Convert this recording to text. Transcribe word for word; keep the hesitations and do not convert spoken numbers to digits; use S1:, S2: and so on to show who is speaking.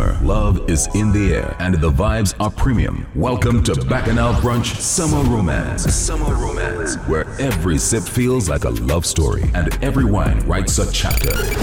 S1: summer. Love is in the air and the vibes are premium. Welcome to Bacchanal Brunch Summer Romance. Summer Romance, where every sip feels like a love story and every wine writes a chapter.